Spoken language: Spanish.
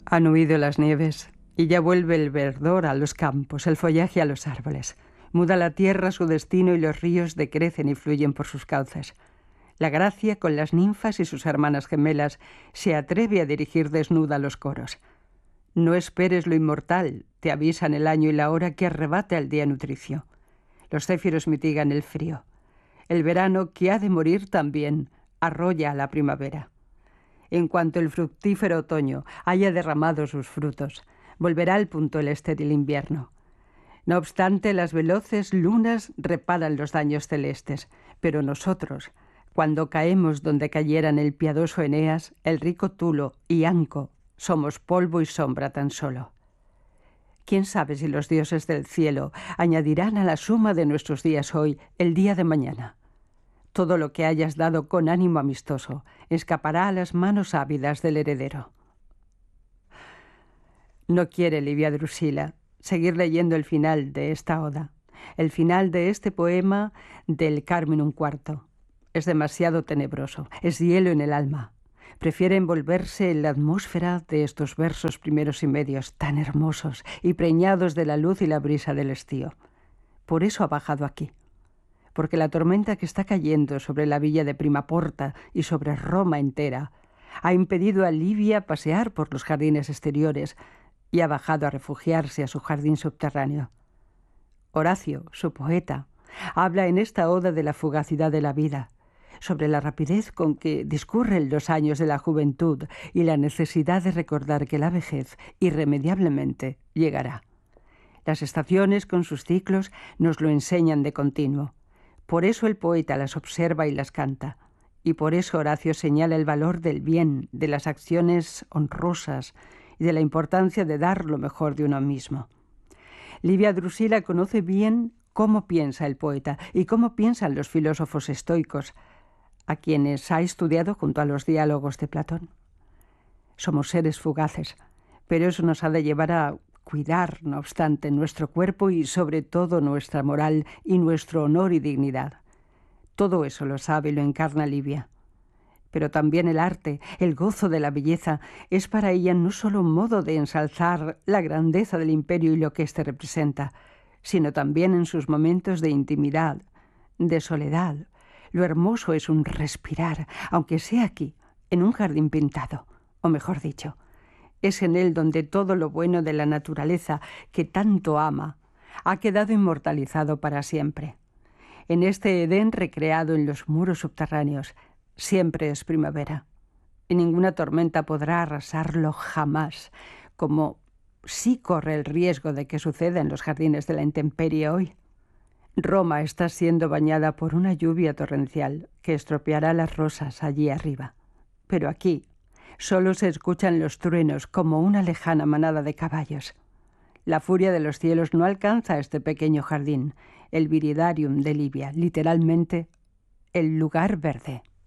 Han huido las nieves y ya vuelve el verdor a los campos, el follaje a los árboles. Muda la tierra su destino y los ríos decrecen y fluyen por sus cauces. La gracia, con las ninfas y sus hermanas gemelas, se atreve a dirigir desnuda los coros. No esperes lo inmortal, te avisan el año y la hora que arrebata el día nutricio. Los céfiros mitigan el frío. El verano, que ha de morir también, arrolla a la primavera. En cuanto el fructífero otoño haya derramado sus frutos, volverá al punto el estéril invierno. No obstante, las veloces lunas reparan los daños celestes, pero nosotros, cuando caemos donde cayeran el piadoso Eneas, el rico Tulo y Anco, somos polvo y sombra tan solo. ¿Quién sabe si los dioses del cielo añadirán a la suma de nuestros días hoy el día de mañana? Todo lo que hayas dado con ánimo amistoso escapará a las manos ávidas del heredero. No quiere Livia Drusila seguir leyendo el final de esta oda, el final de este poema del Carmenum IV. Es demasiado tenebroso, es hielo en el alma. Prefiere envolverse en la atmósfera de estos versos primeros y medios tan hermosos y preñados de la luz y la brisa del estío. Por eso ha bajado aquí. Porque la tormenta que está cayendo sobre la villa de Primaporta y sobre Roma entera ha impedido a Livia pasear por los jardines exteriores y ha bajado a refugiarse a su jardín subterráneo. Horacio, su poeta, habla en esta oda de la fugacidad de la vida, sobre la rapidez con que discurren los años de la juventud y la necesidad de recordar que la vejez irremediablemente llegará. Las estaciones con sus ciclos nos lo enseñan de continuo. Por eso el poeta las observa y las canta, y por eso Horacio señala el valor del bien, de las acciones honrosas y de la importancia de dar lo mejor de uno mismo. Livia Drusila conoce bien cómo piensa el poeta y cómo piensan los filósofos estoicos, a quienes ha estudiado junto a los diálogos de Platón. Somos seres fugaces, pero eso nos ha de llevar a cuidar, no obstante, nuestro cuerpo y sobre todo nuestra moral y nuestro honor y dignidad. Todo eso lo sabe y lo encarna Livia. Pero también el arte, el gozo de la belleza, es para ella no solo un modo de ensalzar la grandeza del imperio y lo que éste representa, sino también en sus momentos de intimidad, de soledad. Lo hermoso es un respirar, aunque sea aquí, en un jardín pintado, o mejor dicho, es en él donde todo lo bueno de la naturaleza que tanto ama ha quedado inmortalizado para siempre. En este Edén recreado en los muros subterráneos, siempre es primavera. Y ninguna tormenta podrá arrasarlo jamás, como sí corre el riesgo de que suceda en los jardines de la intemperie hoy. Roma está siendo bañada por una lluvia torrencial que estropeará las rosas allí arriba. Pero aquí solo se escuchan los truenos como una lejana manada de caballos. La furia de los cielos no alcanza a este pequeño jardín, el Viridarium de Livia, literalmente el lugar verde.